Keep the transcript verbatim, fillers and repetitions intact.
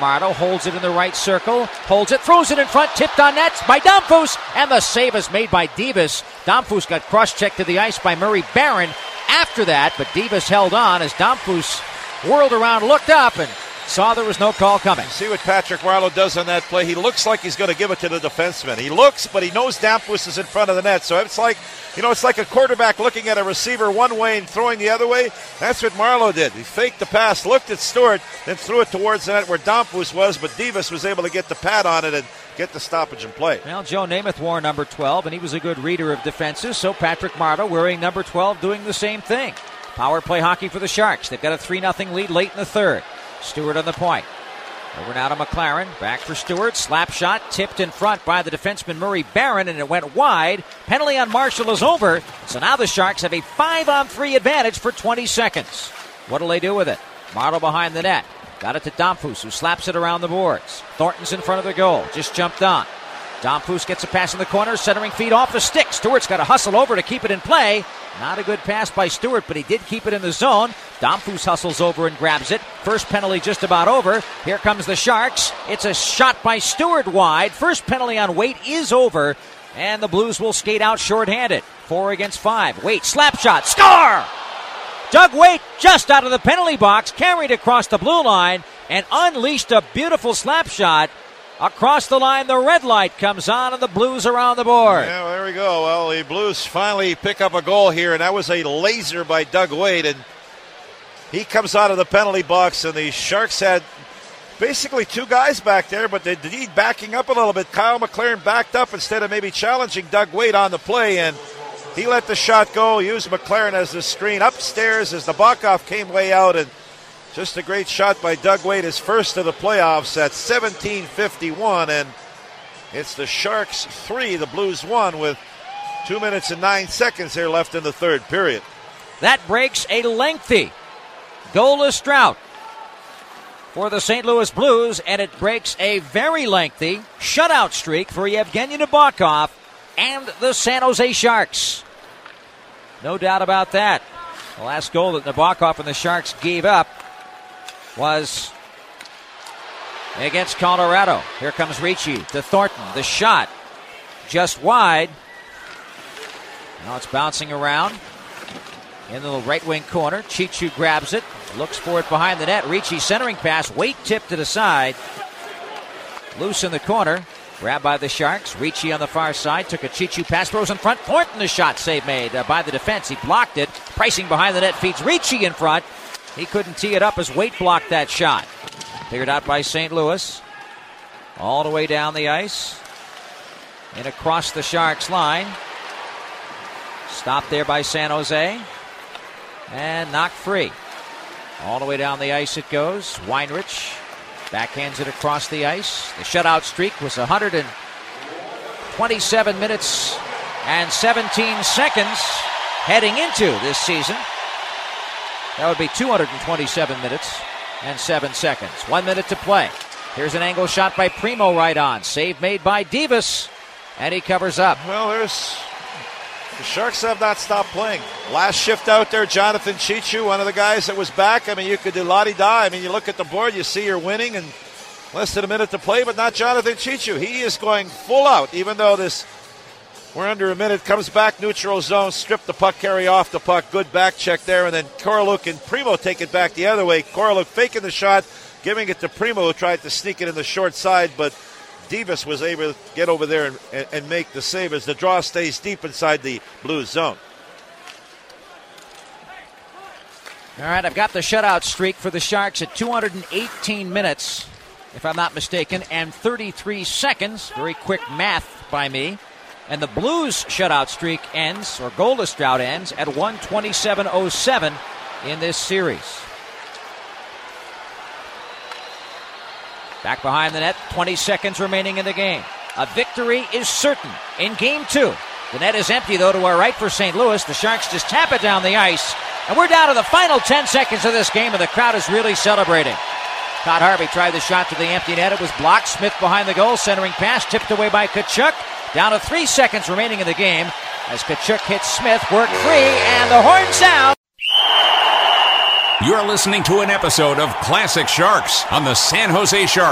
Marto holds it in the right circle, holds it, throws it in front, tipped on net by Domfus, and the save is made by Divas. Domfus got cross-checked to the ice by Murray Barron after that, but Divas held on as Domfus whirled around, looked up, and saw there was no call coming. See what Patrick Marleau does on that play. He looks like he's going to give it to the defenseman. He looks, but he knows Domfus is in front of the net. So it's like, you know, it's like a quarterback looking at a receiver one way and throwing the other way. That's what Marleau did. He faked the pass, looked at Stewart, then threw it towards the net where Domfus was, but Divas was able to get the pad on it and get the stoppage and play. Well, Joe Namath wore number twelve, and he was a good reader of defenses, so Patrick Marleau wearing number twelve doing the same thing. Power play hockey for the Sharks. They've got a three nothing lead late in the third. Stewart on the point. Over now to McLaren. Back for Stewart. Slap shot tipped in front by the defenseman Murray Barron, and it went wide. Penalty on Marshall is over. So now the Sharks have a five on three advantage for twenty seconds. What'll they do with it? Marleau behind the net. Got it to Domfus, who slaps it around the boards. Thornton's in front of the goal. Just jumped on. Domfus gets a pass in the corner, centering feed off the stick. Stewart's got to hustle over to keep it in play. Not a good pass by Stewart, but he did keep it in the zone. Domfus hustles over and grabs it. First penalty just about over. Here comes the Sharks. It's a shot by Stewart wide. First penalty on Waite is over, and the Blues will skate out shorthanded. Four against five. Waite, slap shot, score! Doug Waite just out of the penalty box, carried across the blue line, and unleashed a beautiful slap shot. Across the line, the red light comes on, and the Blues are on the board. Yeah, well, there we go. Well, the Blues finally pick up a goal here, and that was a laser by Doug Waite, and he comes out of the penalty box, and the Sharks had basically two guys back there, but they need backing up a little bit. Kyle McLaren backed up instead of maybe challenging Doug Waite on the play, and he let the shot go, used McLaren as the screen upstairs as the Nabokov came way out, and just a great shot by Doug Waite, his first of the playoffs at seventeen fifty-one, and it's the Sharks three, the Blues one, with two minutes and nine seconds here left in the third period. That breaks a lengthy goalless drought for the Saint Louis Blues, and it breaks a very lengthy shutout streak for Yevgeny Nabokov and the San Jose Sharks. No doubt about that. The last goal that Nabokov and the Sharks gave up was against Colorado. Here comes Ricci to Thornton. The shot just wide. Now it's bouncing around in the right wing corner. Chichu grabs it, looks for it behind the net. Ricci centering pass. Waite tipped it aside. Loose in the corner. Grabbed by the Sharks. Ricci on the far side. Took a Chichu pass. Throws in front. Thornton, the shot save made uh, by the defense. He blocked it. Pricing behind the net. Feeds Ricci in front. He couldn't tee it up as Waite blocked that shot. Figured out by Saint Louis. All the way down the ice. And across the Sharks line. Stopped there by San Jose. And knocked free. All the way down the ice it goes. Weinrich backhands it across the ice. The shutout streak was one hundred twenty-seven minutes and seventeen seconds heading into this season. That would be two hundred twenty-seven minutes and seven seconds. One minute to play. Here's an angle shot by Primo right on. Save made by Divas, and he covers up. Well, there's the Sharks have not stopped playing. Last shift out there, Jonathan Chichu, one of the guys that was back. I mean, you could do la-di-da. I mean, you look at the board, you see you're winning, and less than a minute to play, but not Jonathan Chichu. He is going full out, even though this, we're under a minute, comes back, neutral zone, strip the puck, carry off the puck, good back check there, and then Koroluk and Primo take it back the other way. Koroluk faking the shot, giving it to Primo, who tried to sneak it in the short side, but Divas was able to get over there and, and, and make the save as the draw stays deep inside the Blues zone. All right, I've got the shutout streak for the Sharks at two hundred eighteen minutes, if I'm not mistaken, and thirty-three seconds. Very quick math by me. And the Blues shutout streak ends, or goalless drought ends, at one twenty-seven oh seven in this series. Back behind the net, twenty seconds remaining in the game. A victory is certain in game two. The net is empty, though, to our right for Saint Louis. The Sharks just tap it down the ice. And we're down to the final ten seconds of this game, and the crowd is really celebrating. Todd Harvey tried the shot to the empty net. It was blocked. Smith behind the goal. Centering pass tipped away by Tkachuk. Down to three seconds remaining in the game as Tkachuk hits Smith. Work free, and the horn sound. You're listening to an episode of Classic Sharks on the San Jose Sharks.